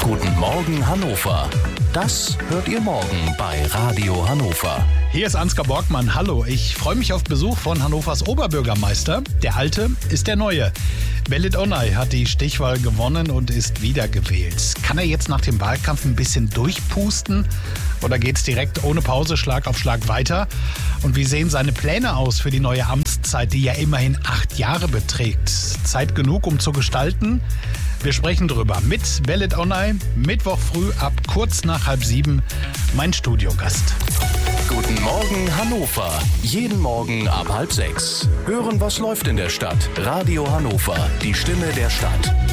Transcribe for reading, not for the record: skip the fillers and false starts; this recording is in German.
Guten Morgen Hannover. Das hört ihr morgen bei Radio Hannover. Hier ist Ansgar Borgmann. Hallo, ich freue mich auf Besuch von Hannovers Oberbürgermeister. Der Alte ist der Neue. Belit Onay hat die Stichwahl gewonnen und ist wiedergewählt. Kann er jetzt nach dem Wahlkampf ein bisschen durchpusten? Oder geht's direkt ohne Pause Schlag auf Schlag weiter? Und wie sehen seine Pläne aus für die neue Amtszeit, die ja immerhin 8 Jahre beträgt? Zeit genug, um zu gestalten? Wir sprechen drüber mit Belit Onay, Mittwoch früh ab kurz nach 6:30, mein Studiogast. Guten Morgen Hannover. Jeden Morgen ab 5:30. Hören, was läuft in der Stadt. Radio Hannover, die Stimme der Stadt.